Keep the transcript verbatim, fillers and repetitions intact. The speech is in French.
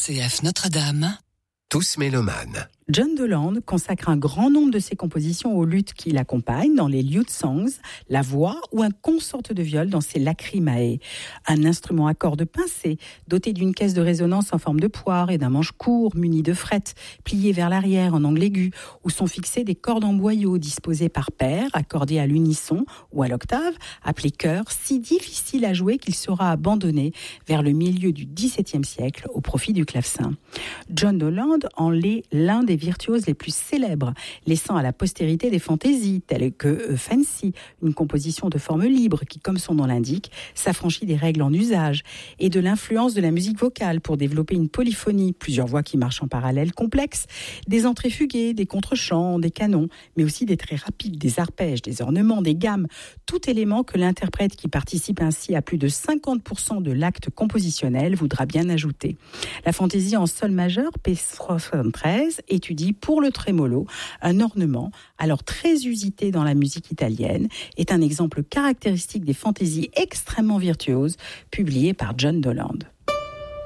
C F Notre-Dame. Tous mélomanes. John Doland consacre un grand nombre de ses compositions aux luttes qui l'accompagnent dans les lute songs, la voix ou un consort de viol dans ses lacrimae. Un instrument à cordes pincées, doté d'une caisse de résonance en forme de poire et d'un manche court muni de frettes, plié vers l'arrière en angle aigu, où sont fixées des cordes en boyau disposées par paire, accordées à l'unisson ou à l'octave, appelées chœurs, si difficile à jouer qu'il sera abandonné vers le milieu du dix-septième siècle au profit du clavecin. John Doland en est l'un des virtuoses les plus célèbres, laissant à la postérité des fantaisies telles que Fancy, une composition de forme libre qui, comme son nom l'indique, s'affranchit des règles en usage, et de l'influence de la musique vocale pour développer une polyphonie, plusieurs voix qui marchent en parallèle complexes, des entrées fuguées, des contre-chants, des canons, mais aussi des traits rapides, des arpèges, des ornements, des gammes, tout élément que l'interprète qui participe ainsi à plus de cinquante pour cent de l'acte compositionnel voudra bien ajouter. La fantaisie en sol majeur, P soixante-treize, étudie pour le trémolo, un ornement alors très usité dans la musique italienne, est un exemple caractéristique des fantaisies extrêmement virtuoses publiées par John Doland.